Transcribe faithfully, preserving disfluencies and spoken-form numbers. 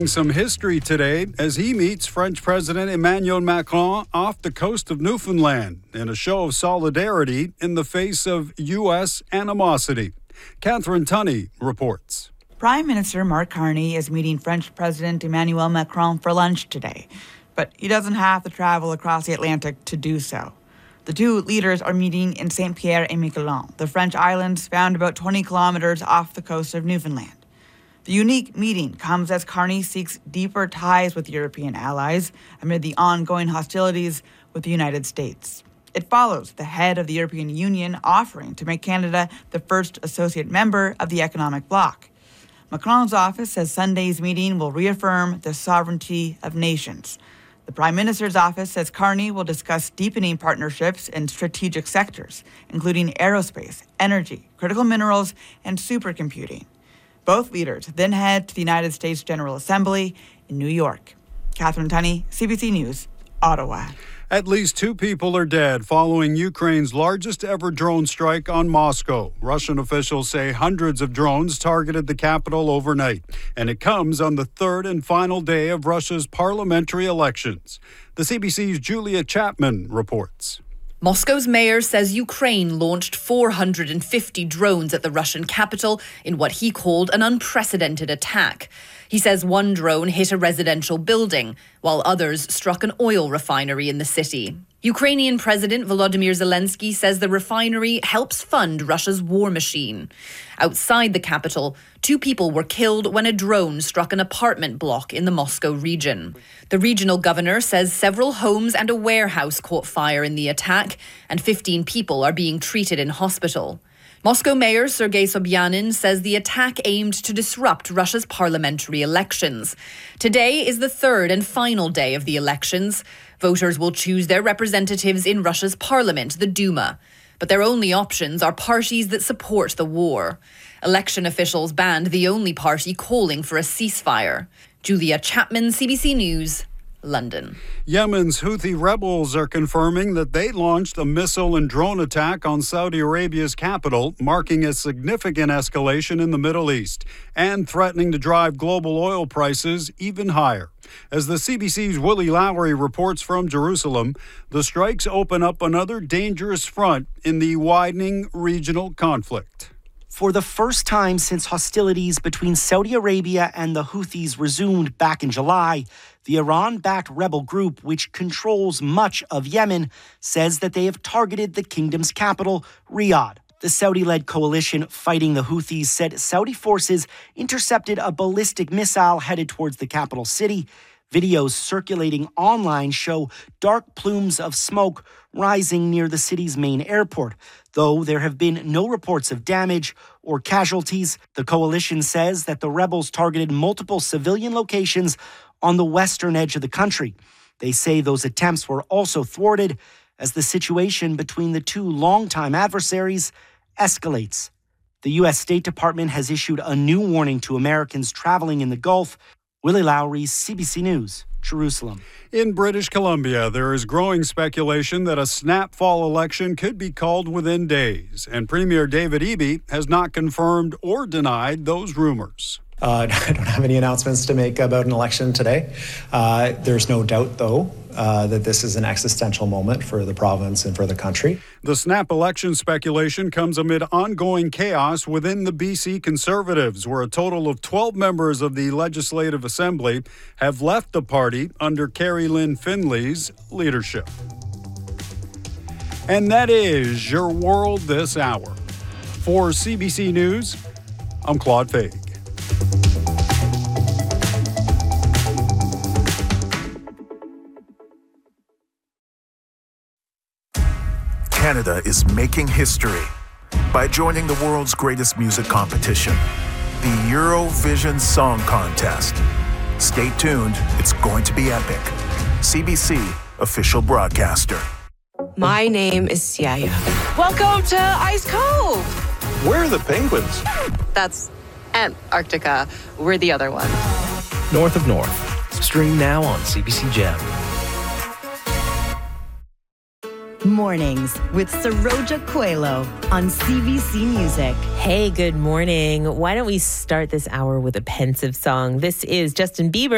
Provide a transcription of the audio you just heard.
Some history today as he meets French President Emmanuel Macron off the coast of Newfoundland in a show of solidarity in the face of U S animosity. Catherine Tunney reports. Prime Minister Mark Carney is meeting French President Emmanuel Macron for lunch today, but he doesn't have to travel across the Atlantic to do so. The two leaders are meeting in Saint-Pierre-et-Miquelon, the French islands found about twenty kilometers off the coast of Newfoundland. The unique meeting comes as Carney seeks deeper ties with European allies amid the ongoing hostilities with the United States. It follows the head of the European Union offering to make Canada the first associate member of the economic bloc. Macron's office says Sunday's meeting will reaffirm the sovereignty of nations. The Prime Minister's office says Carney will discuss deepening partnerships in strategic sectors, including aerospace, energy, critical minerals, and supercomputing. Both leaders then head to the United States General Assembly in New York. Catherine Tunney, C B C News, Ottawa. At least two people are dead following Ukraine's largest ever drone strike on Moscow. Russian officials say hundreds of drones targeted the capital overnight, and it comes on the third and final day of Russia's parliamentary elections. The C B C's Julia Chapman reports. Moscow's mayor says Ukraine launched four hundred fifty drones at the Russian capital in what he called an unprecedented attack. He says one drone hit a residential building, while others struck an oil refinery in the city. Ukrainian President Volodymyr Zelensky says the refinery helps fund Russia's war machine. Outside the capital, two people were killed when a drone struck an apartment block in the Moscow region. The regional governor says several homes and a warehouse caught fire in the attack, and fifteen people are being treated in hospital. Moscow Mayor Sergei Sobyanin says the attack aimed to disrupt Russia's parliamentary elections. Today is the third and final day of the elections. Voters will choose their representatives in Russia's parliament, the Duma. But their only options are parties that support the war. Election officials banned the only party calling for a ceasefire. Julia Chapman, C B C News, London. Yemen's Houthi rebels are confirming that they launched a missile and drone attack on Saudi Arabia's capital, marking a significant escalation in the Middle East and threatening to drive global oil prices even higher. As the C B C's Willie Lowry reports from Jerusalem, the strikes open up another dangerous front in the widening regional conflict. For the first time since hostilities between Saudi Arabia and the Houthis resumed back in July, the Iran-backed rebel group, which controls much of Yemen, says that they have targeted the kingdom's capital, Riyadh. The Saudi-led coalition fighting the Houthis said Saudi forces intercepted a ballistic missile headed towards the capital city. Videos circulating online show dark plumes of smoke rising near the city's main airport. Though there have been no reports of damage or casualties, the coalition says that the rebels targeted multiple civilian locations on the western edge of the country. They say those attempts were also thwarted as the situation between the two longtime adversaries escalates. The U S State Department has issued a new warning to Americans traveling in the Gulf. Willie Lowry, C B C News, Jerusalem. In British Columbia, there is growing speculation that a snap fall election could be called within days, and Premier David Eby has not confirmed or denied those rumors. Uh, I don't have any announcements to make about an election today. Uh, there's no doubt, though, uh, that this is an existential moment for the province and for the country. The snap election speculation comes amid ongoing chaos within the B C Conservatives, where a total of twelve members of the Legislative Assembly have left the party under Carrie Lynn Finley's leadership. And that is your world this hour. For C B C News, I'm Claude Faig. Canada is making history by joining the world's greatest music competition, the Eurovision Song Contest. Stay tuned, it's going to be epic. C B C, official broadcaster. My name is Siaya. Welcome to Ice Cove. Where are the penguins? That's Antarctica. We're the other one. North of North. Stream now on C B C Gem. Mornings with Saroja Coelho on C B C Music. Hey, good morning. Why don't we start this hour with a pensive song? This is Justin Bieber.